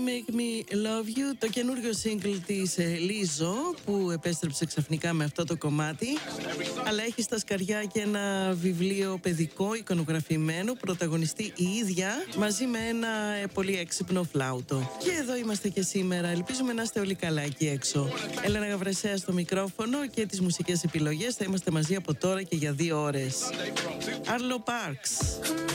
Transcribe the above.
Make Me Love You, το καινούριο single της Λίζο που επέστρεψε ξαφνικά με αυτό το κομμάτι, αλλά έχει στα σκαριά και ένα βιβλίο παιδικό εικονογραφημένο, πρωταγωνιστεί η ίδια μαζί με ένα πολύ έξυπνο φλάουτο. Και εδώ είμαστε και σήμερα, ελπίζουμε να είστε όλοι καλά εκεί έξω. Έλενα Γαβρεσέα στο μικρόφωνο και τις μουσικές επιλογές, θα είμαστε μαζί από τώρα και για 2 ώρες. Arlo Parks.